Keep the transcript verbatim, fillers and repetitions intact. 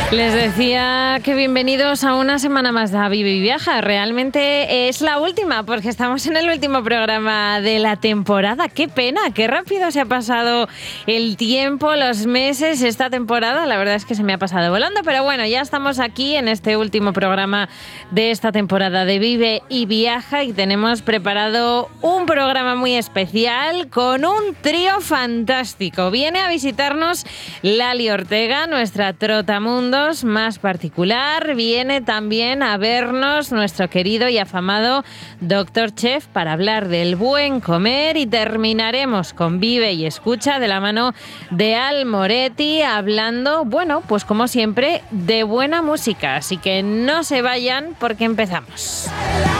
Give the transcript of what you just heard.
Les decía que bienvenidos a una semana más de Vive y Viaja. Realmente es la última, porque estamos en el último programa de la temporada. ¡Qué pena! ¡Qué rápido se ha pasado el tiempo, los meses, esta temporada! La verdad es que se me ha pasado volando, pero bueno, ya estamos aquí en este último programa de esta temporada de Vive y Viaja y tenemos preparado un programa muy especial con un trío fantástico. Viene a visitarnos Lali Ortega, nuestra trotamundo más particular. Viene también a vernos nuestro querido y afamado doctor Chef para hablar del buen comer y terminaremos con Vive y Escucha de la mano de Al Moretti hablando, bueno, pues como siempre, de buena música. Así que no se vayan porque empezamos.